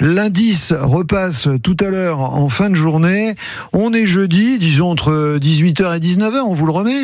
L'indice repasse tout à l'heure en fin de journée. On est jeudi, disons entre 18h et 19h, on vous le remet.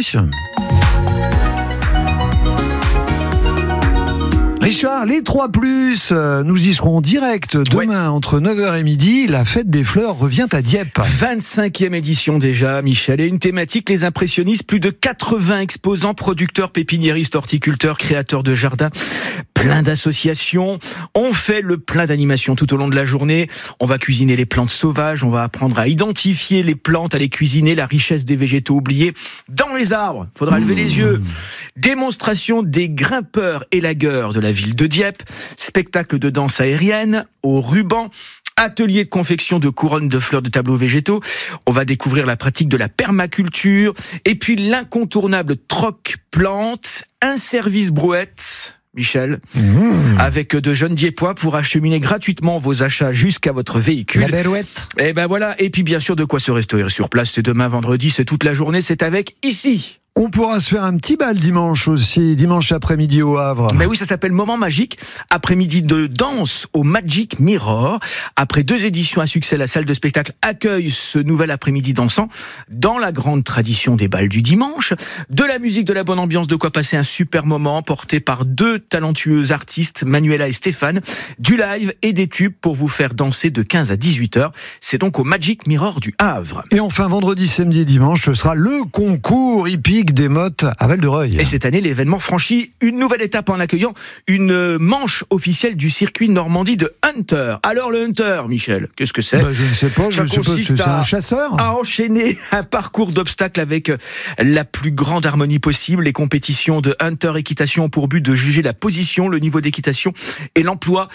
Richard, les 3+, nous y serons en direct demain entre 9h et midi. La fête des fleurs revient à Dieppe. 25e édition déjà, Michel. Et une thématique, les impressionnistes. Plus de 80 exposants, producteurs, pépiniéristes, horticulteurs, créateurs de jardins. Plein d'associations. On fait le plein d'animations tout au long de la journée. On va cuisiner les plantes sauvages. On va apprendre à identifier les plantes, à les cuisiner, la richesse des végétaux oubliés. Dans les arbres, faudra lever les yeux. Démonstration des grimpeurs élagueurs de la ville de Dieppe, spectacle de danse aérienne au ruban, atelier de confection de couronnes de fleurs de tableaux végétaux. On va découvrir la pratique de la permaculture et puis l'incontournable troc-plante, un service brouette. Michel, avec de jeunes Dieppois pour acheminer gratuitement vos achats jusqu'à votre véhicule. La berouette. Et ben voilà, et puis bien sûr de quoi se restaurer sur place. C'est demain vendredi, c'est toute la journée, c'est avec ici. On pourra se faire un petit bal dimanche aussi, dimanche après-midi au Havre. Mais oui, ça s'appelle Moment Magique, après-midi de danse au Magic Mirror. Après 2 éditions à succès, la salle de spectacle accueille ce nouvel après-midi dansant dans la grande tradition des bals du dimanche. De la musique, de la bonne ambiance, de quoi passer un super moment porté par 2 talentueux artistes, Manuela et Stéphane. Du live et des tubes pour vous faire danser de 15 à 18h. C'est donc au Magic Mirror du Havre. Et enfin, vendredi, samedi et dimanche, ce sera le concours hippique des mottes à Val-de-Reuil. Et cette année, l'événement franchit une nouvelle étape en accueillant une manche officielle du circuit Normandie de Hunter. Alors le Hunter, Michel, qu'est-ce que c'est ? Je ne sais pas, c'est un chasseur. À enchaîner un parcours d'obstacles avec la plus grande harmonie possible. Les compétitions de Hunter Équitation ont pour but de juger la position, le niveau d'équitation et l'emploi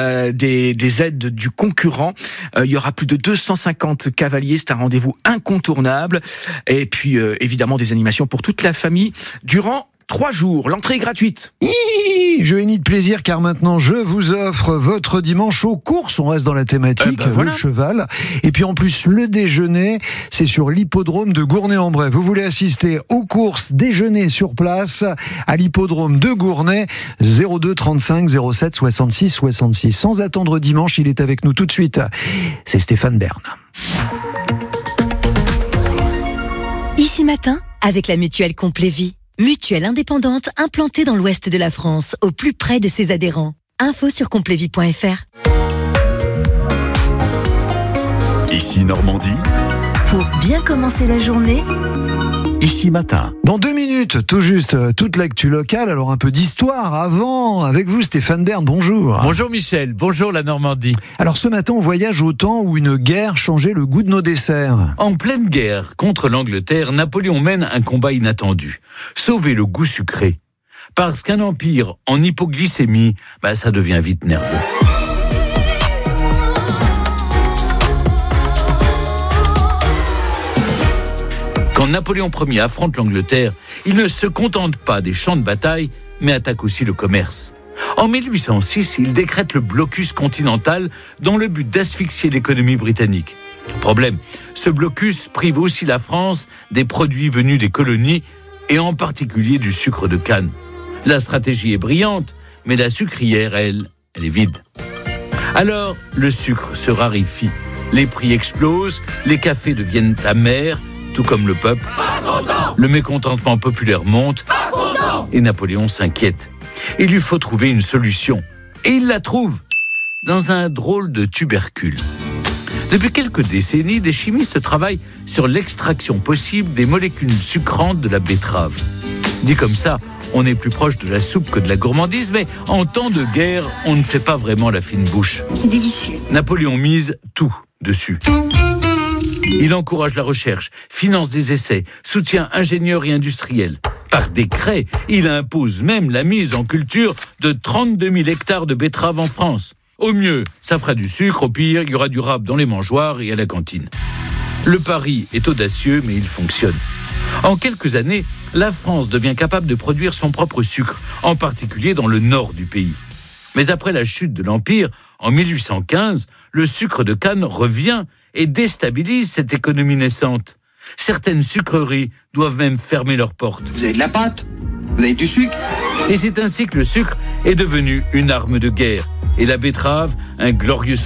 des aides du concurrent. Il y aura plus de 250 cavaliers, c'est un rendez-vous incontournable. Et puis évidemment des animations pour toute la famille durant 3 jours. L'entrée est gratuite. Je vais ni de plaisir car maintenant je vous offre votre dimanche aux courses. On reste dans la thématique, voilà. Le cheval. Et puis en plus, le déjeuner, c'est sur l'hippodrome de Gournay-en-Bray. Vous voulez assister aux courses, déjeuner sur place à l'hippodrome de Gournay, 02 35 07 66 66. Sans attendre dimanche, il est avec nous tout de suite. C'est Stéphane Bern. Ici matin, avec la mutuelle Complet Vie. Mutuelle indépendante implantée dans l'ouest de la France, au plus près de ses adhérents. Info sur completvie.fr. Ici Normandie. Pour bien commencer la journée, Ici Matin. Dans 2 minutes, tout juste, toute l'actu locale. Alors un peu d'histoire avant, avec vous Stéphane Bern, bonjour. Bonjour Michel, bonjour la Normandie. Alors ce matin, on voyage au temps où une guerre changeait le goût de nos desserts. En pleine guerre contre l'Angleterre, Napoléon mène un combat inattendu. Sauver le goût sucré. Parce qu'un empire en hypoglycémie, ça devient vite nerveux. Quand Napoléon Ier affronte l'Angleterre, il ne se contente pas des champs de bataille, mais attaque aussi le commerce. En 1806, il décrète le blocus continental dans le but d'asphyxier l'économie britannique. Problème, ce blocus prive aussi la France des produits venus des colonies et en particulier du sucre de canne. La stratégie est brillante, mais la sucrière, elle est vide. Alors, le sucre se raréfie, les prix explosent, les cafés deviennent amers, tout comme le peuple. Le mécontentement populaire monte et Napoléon s'inquiète. Il lui faut trouver une solution. Et il la trouve dans un drôle de tubercule. Depuis quelques décennies, des chimistes travaillent sur l'extraction possible des molécules sucrantes de la betterave. Dit comme ça, on est plus proche de la soupe que de la gourmandise, mais en temps de guerre, on ne fait pas vraiment la fine bouche. C'est délicieux. Napoléon mise tout dessus. Il encourage la recherche, finance des essais, soutient ingénieurs et industriels. Par décret, il impose même la mise en culture de 32 000 hectares de betteraves en France. Au mieux, ça fera du sucre, au pire, il y aura du rap dans les mangeoires et à la cantine. Le pari est audacieux, mais il fonctionne. En quelques années, la France devient capable de produire son propre sucre, en particulier dans le nord du pays. Mais après la chute de l'Empire, en 1815, le sucre de canne revient et déstabilise cette économie naissante. Certaines sucreries doivent même fermer leurs portes. Vous avez de la pâte ? Vous avez du sucre ? Et c'est ainsi que le sucre est devenu une arme de guerre et la betterave un glorieux